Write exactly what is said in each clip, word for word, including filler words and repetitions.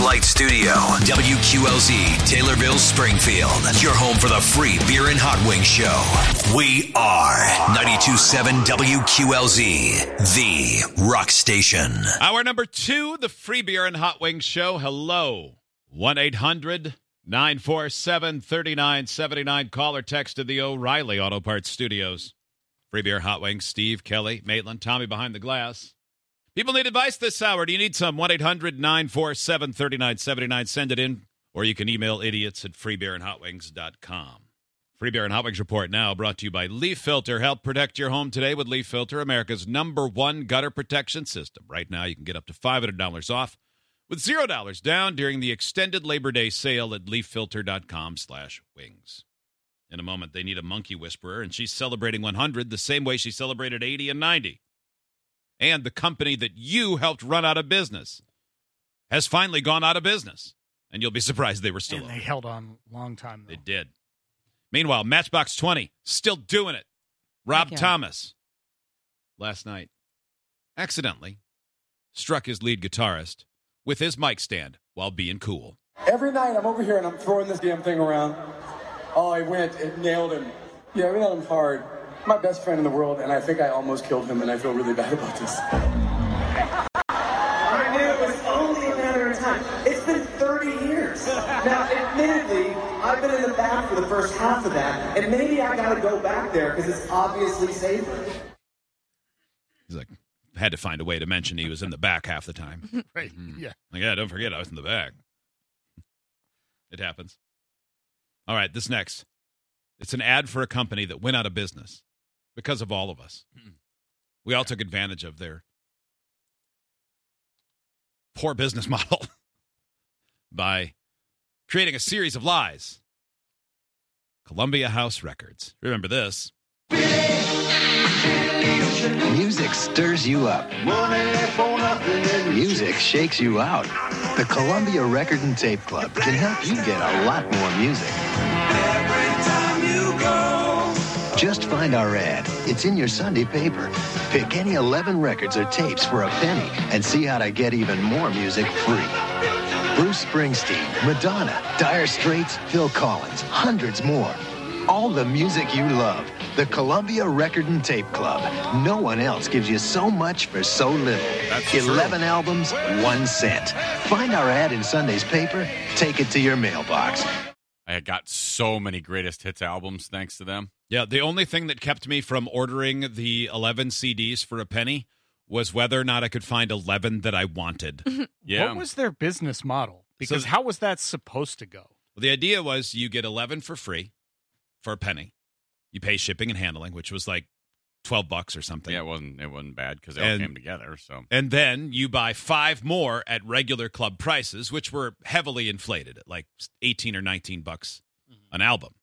Light Studio, W Q L Z, Taylorville, Springfield. Your home for the free beer and hot wing show. We are ninety-two point seven W Q L Z, the rock station. Hour number two, the free beer and hot wing show. Hello. one eight hundred nine four seven three nine seven nine. Call or text to the O'Reilly Auto Parts Studios. Free beer, hot wings, Steve, Kelly, Maitland, Tommy behind the glass. People need advice this hour. Do you need some? one eight hundred nine four seven three nine seven nine. Send it in, or you can email idiots at free beer and hot wings dot com. Free Beer and Hot Wings Report now brought to you by Leaf Filter. Help protect your home today with Leaf Filter, America's number one gutter protection system. Right now, you can get up to five hundred dollars off with zero dollars down during the extended Labor Day sale at leaf filter dot com slash wings. In a moment, they need a monkey whisperer, and she's celebrating one hundred the same way she celebrated eighty and ninety. And the company that you helped run out of business has finally gone out of business. And you'll be surprised they were still and open. They held on a long time, though. They did. Meanwhile, Matchbox twenty, still doing it. Rob Thomas, last night, accidentally struck his lead guitarist with his mic stand while being cool. Every night I'm over here and I'm throwing this damn thing around. Oh, I went and nailed him. Yeah, I nailed him hard. My best friend in the world, and I think I almost killed him, and I feel really bad about this. I knew it was only a matter of time. It's been thirty years. Now, admittedly, I've been in the back for the first half of that, and maybe I gotta go back there because it's obviously safer. He's like, had to find a way to mention he was in the back half the time. Right, Mm-hmm. yeah. Like, yeah, don't forget I was in the back. It happens. All right, this next. It's an ad for a company that went out of business because of all of us. We all took advantage of their poor business model by creating a series of lies. Columbia House Records. Remember this. Music stirs you up. Music shakes you out. The Columbia Record and Tape Club can help you get a lot more music. Every time you go. Just find our ad. It's in your Sunday paper. Pick any eleven records or tapes for a penny and see how to get even more music free. Bruce Springsteen, Madonna, Dire Straits, Phil Collins, hundreds more. All the music you love. The Columbia Record and Tape Club. No one else gives you so much for so little. That's eleven true. albums, one cent. Find our ad in Sunday's paper. Take it to your mailbox. I got so many greatest hits albums thanks to them. Yeah, the only thing that kept me from ordering the eleven C Ds for a penny was whether or not I could find eleven that I wanted. Yeah. What was their business model? Because So- how was that supposed to go? Well, the idea was you get eleven for free for a penny. You pay shipping and handling, which was like twelve bucks or something. Yeah, it wasn't it wasn't bad because they all And- came together. So And then you buy five more at regular club prices, which were heavily inflated at like eighteen or nineteen bucks an album.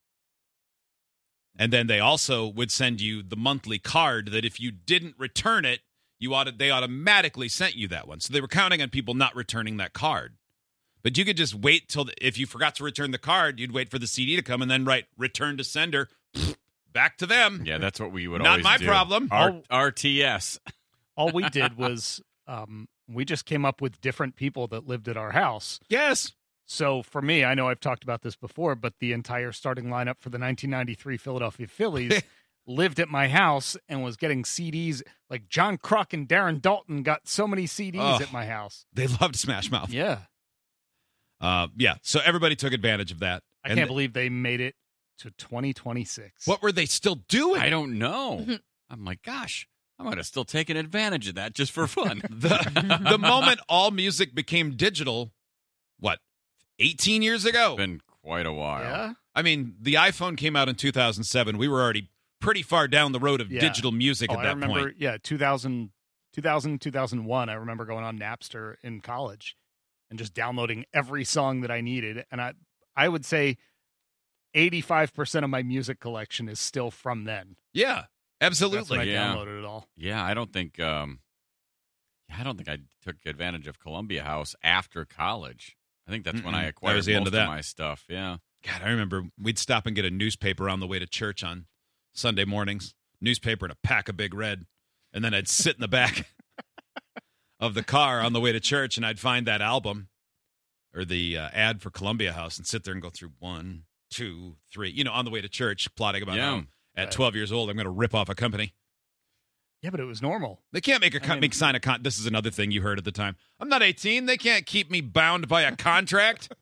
And then they also would send you the monthly card that if you didn't return it, you ought they automatically sent you that one. So they were counting on people not returning that card. But you could just wait till the, if you forgot to return the card, you'd wait for the C D to come and then write return to sender. Back to them. yeah, that's what we would Not always my do. problem. R- R T S. All we did was um, we just came up with different people that lived at our house. Yes. So for me, I know I've talked about this before, but the entire starting lineup for the nineteen ninety-three Philadelphia Phillies lived at my house and was getting C Ds. Like John Kruk and Darren Dalton got so many C Ds Oh. at my house. They loved Smash Mouth. Yeah. Uh, yeah. So everybody took advantage of that. I And can't th- believe they made it to twenty twenty-six. What were they still doing? I don't know. I'm like, gosh, I might have still taken advantage of that just for fun. the, the moment all music became digital, what, eighteen years ago? It's been quite a while. Yeah? I mean, the iPhone came out in two thousand seven. We were already pretty far down the road of Yeah. digital music Oh, at I that remember, point. yeah, two thousand, two thousand, two thousand one, I remember going on Napster in college and just downloading every song that I needed. And I, I would say eighty-five percent of my music collection is still from then. Yeah, That's when I absolutely. Yeah. downloaded it all. Yeah, I don't think um I don't think I took advantage of Columbia House after college. I think that's when I Mm-mm. acquired That was the most end of that. my stuff. Yeah. God, I remember we'd stop and get a newspaper on the way to church on Sunday mornings. Newspaper and a pack of Big Red. And then I'd sit in the back of the car on the way to church, and I'd find that album. or the uh, ad for Columbia House and sit there and go through one, two, three, you know, on the way to church, plotting about Yeah. how at twelve years old I'm going to rip off a company. Yeah, but it was normal. They can't make a I con- mean- make sign a con. This is another thing you heard at the time. I'm not eighteen. They can't keep me bound by a contract.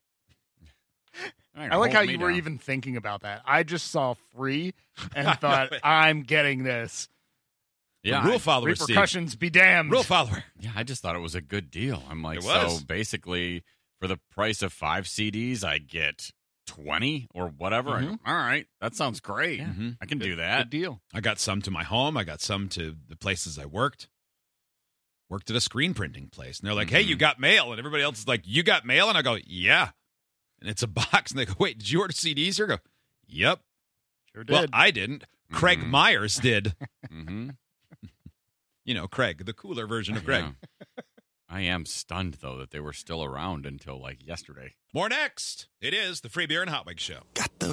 I like how you were even thinking about that. I just saw free and thought, I'm getting this. Yeah, rule I- follower, Steve. Repercussions be damned. Rule follower. Yeah, I just thought it was a good deal. I'm like, It was. so basically, for the price of five C Ds, I get twenty or whatever. I go, all right, that sounds great. Mhm. I can do Good that. deal. I got some to my home. I got some to the places I worked. Worked at a screen printing place. And they're like, hey, you got mail. And everybody else is like, you got mail? And I go, yeah. And it's a box. And they go, wait, did you order C Ds here? I go, yep. Sure did. Well, I didn't. Craig Mhm. Myers did. Mm-hmm. You know, Craig, the cooler version of Craig. I am stunned, though, that they were still around until like yesterday. More next. It is the Free Beer and Hot Wings Show.